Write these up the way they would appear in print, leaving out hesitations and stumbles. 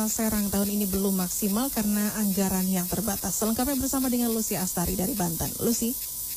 Serang tahun ini belum maksimal karena anggaran yang terbatas. Selengkapnya bersama dengan Lucy Astari dari Banten. Lucy.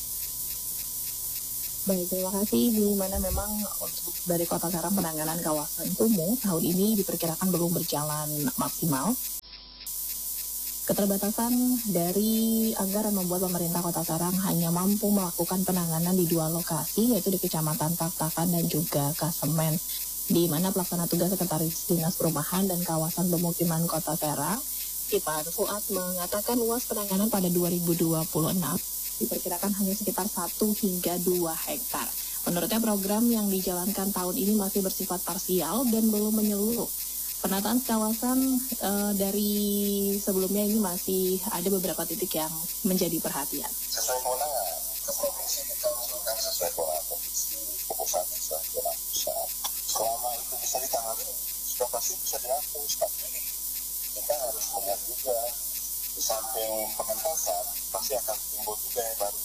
Baik, terima kasih. Di mana memang untuk dari Kota Serang penanganan kawasan kumuh tahun ini diperkirakan belum berjalan maksimal. Keterbatasan dari anggaran membuat pemerintah Kota Serang hanya mampu melakukan penanganan di 2 lokasi, yaitu di Kecamatan Tak-Takan dan juga Kasemen, di mana pelaksana tugas Sekretaris Dinas Perumahan dan Kawasan Pemukiman Kota Serang, Ipan Fuad, mengatakan luas penanganan pada 2026 diperkirakan hanya sekitar 1 hingga 2 hektar. Menurutnya program yang dijalankan tahun ini masih bersifat parsial dan belum menyeluruh. Penataan kawasan dari sebelumnya ini masih ada beberapa titik yang menjadi perhatian. Sesuai kewenangan, ke provinsi kita usulkan sesuai kewenangan provinsi, ke pusat sesuai kewenangan pusat. Selama itu bisa ditangani, sudah pasti bisa dihapus. Tapi kita harus melihat juga, di samping pengentasan, pasti akan timbul juga yang baru.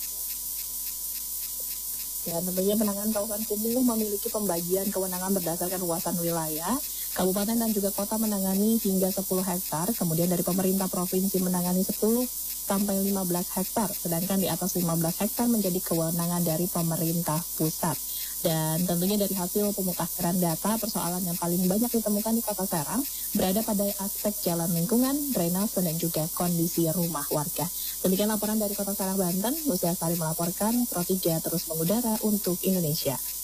Dan tentunya penanganan kawasan kumuh memiliki pembagian kewenangan berdasarkan luasan wilayah. Kabupaten dan juga kota menangani hingga 10 hektar, kemudian dari pemerintah provinsi menangani 10 sampai 15 hektar, sedangkan di atas 15 hektar menjadi kewenangan dari pemerintah pusat. Dan tentunya dari hasil pemutahiran data, persoalan yang paling banyak ditemukan di Kota Serang berada pada aspek jalan lingkungan, drainase, dan juga kondisi rumah warga. Demikian laporan dari Kota Serang, Banten. Lucy Astari melaporkan, Pro 3 terus mengudara untuk Indonesia.